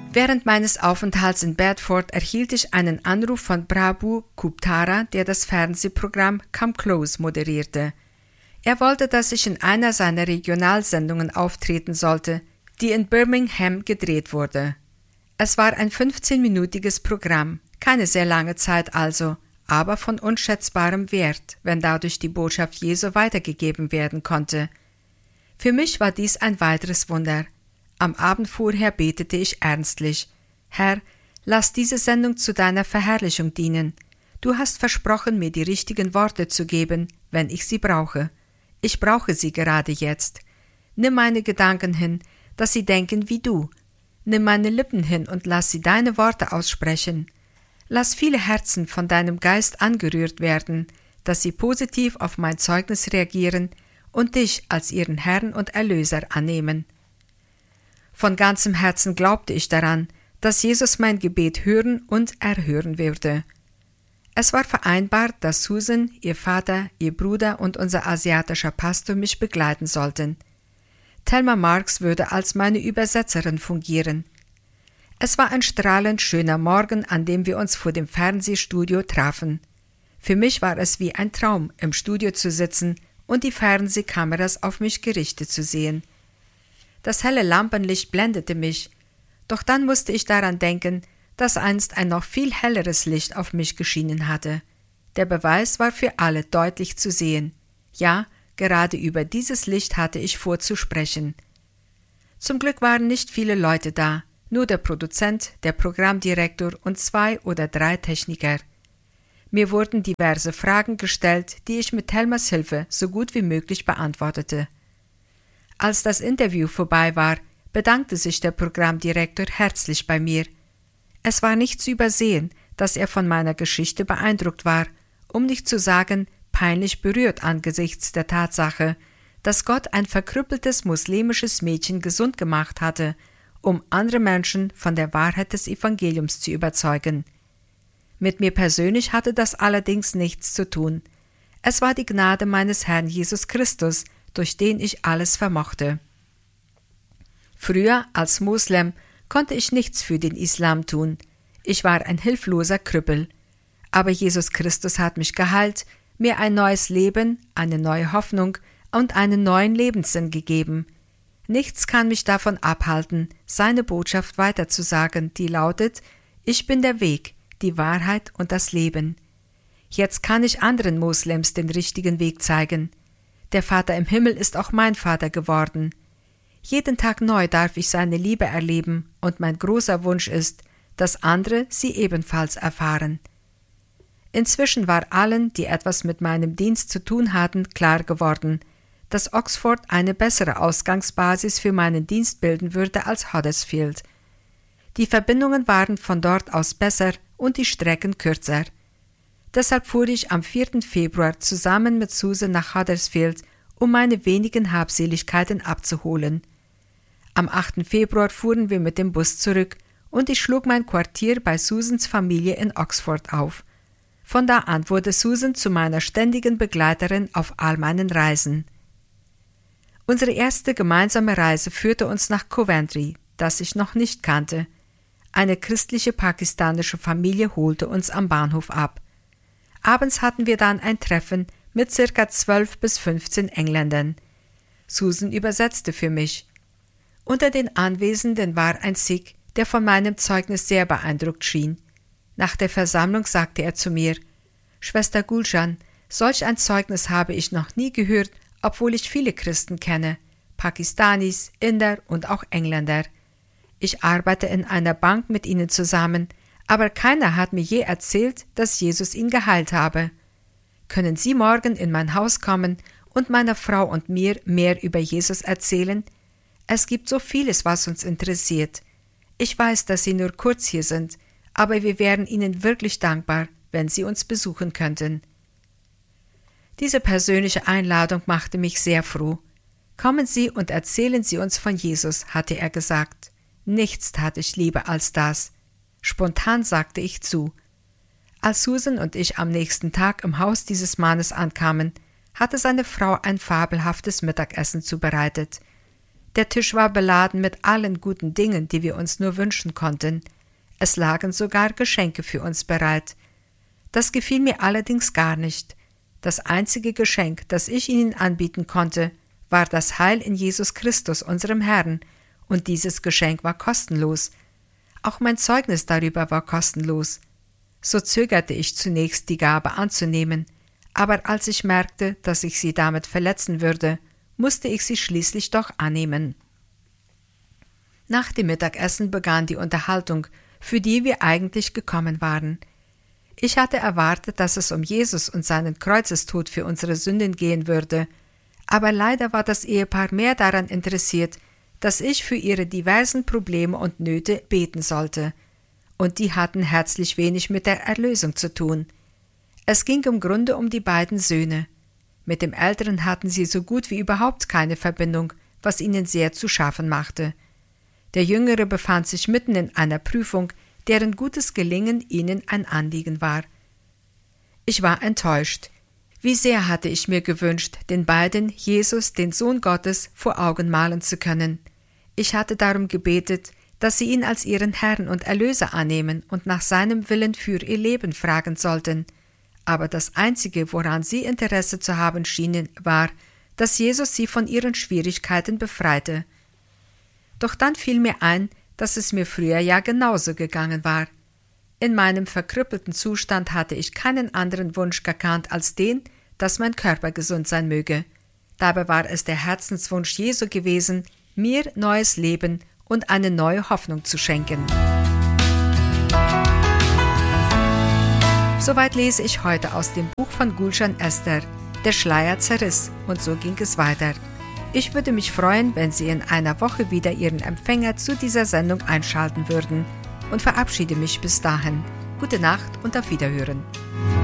Während meines Aufenthalts in Bedford erhielt ich einen Anruf von Prabhu Guptara, der das Fernsehprogramm Come Close moderierte. Er wollte, dass ich in einer seiner Regionalsendungen auftreten sollte, die in Birmingham gedreht wurde. Es war ein 15-minütiges Programm, keine sehr lange Zeit also, aber von unschätzbarem Wert, wenn dadurch die Botschaft Jesu weitergegeben werden konnte. Für mich war dies ein weiteres Wunder. Am Abend vorher betete ich ernstlich: Herr, lass diese Sendung zu deiner Verherrlichung dienen. Du hast versprochen, mir die richtigen Worte zu geben, wenn ich sie brauche. Ich brauche sie gerade jetzt. Nimm meine Gedanken hin, dass sie denken wie du. Nimm meine Lippen hin und lass sie deine Worte aussprechen. Lass viele Herzen von deinem Geist angerührt werden, dass sie positiv auf mein Zeugnis reagieren und dich als ihren Herrn und Erlöser annehmen. Von ganzem Herzen glaubte ich daran, dass Jesus mein Gebet hören und erhören würde. Es war vereinbart, dass Susan, ihr Vater, ihr Bruder und unser asiatischer Pastor mich begleiten sollten. Thelma Marks würde als meine Übersetzerin fungieren. Es war ein strahlend schöner Morgen, an dem wir uns vor dem Fernsehstudio trafen. Für mich war es wie ein Traum, im Studio zu sitzen und die Fernsehkameras auf mich gerichtet zu sehen. Das helle Lampenlicht blendete mich, doch dann musste ich daran denken, dass einst ein noch viel helleres Licht auf mich geschienen hatte. Der Beweis war für alle deutlich zu sehen. Ja, gerade über dieses Licht hatte ich vor zu sprechen. Zum Glück waren nicht viele Leute da, nur der Produzent, der Programmdirektor und 2 oder 3 Techniker. Mir wurden diverse Fragen gestellt, die ich mit Thelmas Hilfe so gut wie möglich beantwortete. Als das Interview vorbei war, bedankte sich der Programmdirektor herzlich bei mir. Es war nicht zu übersehen, dass er von meiner Geschichte beeindruckt war, um nicht zu sagen, peinlich berührt angesichts der Tatsache, dass Gott ein verkrüppeltes muslimisches Mädchen gesund gemacht hatte, um andere Menschen von der Wahrheit des Evangeliums zu überzeugen. Mit mir persönlich hatte das allerdings nichts zu tun. Es war die Gnade meines Herrn Jesus Christus, durch den ich alles vermochte. Früher, als Moslem, konnte ich nichts für den Islam tun. Ich war ein hilfloser Krüppel. Aber Jesus Christus hat mich geheilt, mir ein neues Leben, eine neue Hoffnung und einen neuen Lebenssinn gegeben. Nichts kann mich davon abhalten, seine Botschaft weiterzusagen, die lautet: Ich bin der Weg, die Wahrheit und das Leben. Jetzt kann ich anderen Moslems den richtigen Weg zeigen. Der Vater im Himmel ist auch mein Vater geworden. Jeden Tag neu darf ich seine Liebe erleben und mein großer Wunsch ist, dass andere sie ebenfalls erfahren. Inzwischen war allen, die etwas mit meinem Dienst zu tun hatten, klar geworden, dass Oxford eine bessere Ausgangsbasis für meinen Dienst bilden würde als Huddersfield. Die Verbindungen waren von dort aus besser und die Strecken kürzer. Deshalb fuhr ich am 4. Februar zusammen mit Susan nach Huddersfield, um meine wenigen Habseligkeiten abzuholen. Am 8. Februar fuhren wir mit dem Bus zurück und ich schlug mein Quartier bei Susans Familie in Oxford auf. Von da an wurde Susan zu meiner ständigen Begleiterin auf all meinen Reisen. Unsere erste gemeinsame Reise führte uns nach Coventry, das ich noch nicht kannte. Eine christliche pakistanische Familie holte uns am Bahnhof ab. Abends hatten wir dann ein Treffen mit ca. 12 bis 15 Engländern. Susan übersetzte für mich. Unter den Anwesenden war ein Sikh, der von meinem Zeugnis sehr beeindruckt schien. Nach der Versammlung sagte er zu mir: »Schwester Gulshan, solch ein Zeugnis habe ich noch nie gehört, obwohl ich viele Christen kenne, Pakistanis, Inder und auch Engländer. Ich arbeite in einer Bank mit ihnen zusammen, aber keiner hat mir je erzählt, dass Jesus ihn geheilt habe. Können Sie morgen in mein Haus kommen und meiner Frau und mir mehr über Jesus erzählen? Es gibt so vieles, was uns interessiert. Ich weiß, dass Sie nur kurz hier sind, aber wir wären Ihnen wirklich dankbar, wenn Sie uns besuchen könnten.« Diese persönliche Einladung machte mich sehr froh. »Kommen Sie und erzählen Sie uns von Jesus«, hatte er gesagt. Nichts tat ich lieber als das. Spontan sagte ich zu. Als Susan und ich am nächsten Tag im Haus dieses Mannes ankamen, hatte seine Frau ein fabelhaftes Mittagessen zubereitet. Der Tisch war beladen mit allen guten Dingen, die wir uns nur wünschen konnten. Es lagen sogar Geschenke für uns bereit. Das gefiel mir allerdings gar nicht. Das einzige Geschenk, das ich ihnen anbieten konnte, war das Heil in Jesus Christus, unserem Herrn, und dieses Geschenk war kostenlos. Auch mein Zeugnis darüber war kostenlos. So zögerte ich zunächst, die Gabe anzunehmen, aber als ich merkte, dass ich sie damit verletzen würde, musste ich sie schließlich doch annehmen. Nach dem Mittagessen begann die Unterhaltung, für die wir eigentlich gekommen waren. Ich hatte erwartet, dass es um Jesus und seinen Kreuzestod für unsere Sünden gehen würde, aber leider war das Ehepaar mehr daran interessiert, dass ich für ihre diversen Probleme und Nöte beten sollte, und die hatten herzlich wenig mit der Erlösung zu tun. Es ging im Grunde um die beiden Söhne. Mit dem Älteren hatten sie so gut wie überhaupt keine Verbindung, was ihnen sehr zu schaffen machte. Der Jüngere befand sich mitten in einer Prüfung, deren gutes Gelingen ihnen ein Anliegen war. Ich war enttäuscht. Wie sehr hatte ich mir gewünscht, den beiden Jesus, den Sohn Gottes, vor Augen malen zu können. Ich hatte darum gebetet, dass sie ihn als ihren Herrn und Erlöser annehmen und nach seinem Willen für ihr Leben fragen sollten. Aber das Einzige, woran sie Interesse zu haben schienen, war, dass Jesus sie von ihren Schwierigkeiten befreite. Doch dann fiel mir ein, dass es mir früher ja genauso gegangen war. In meinem verkrüppelten Zustand hatte ich keinen anderen Wunsch gekannt als den, dass mein Körper gesund sein möge. Dabei war es der Herzenswunsch Jesu gewesen, mir neues Leben und eine neue Hoffnung zu schenken. Soweit lese ich heute aus dem Buch von Gulshan Esther, Der Schleier zerriss, und so ging es weiter. Ich würde mich freuen, wenn Sie in einer Woche wieder Ihren Empfänger zu dieser Sendung einschalten würden, und verabschiede mich bis dahin. Gute Nacht und auf Wiederhören.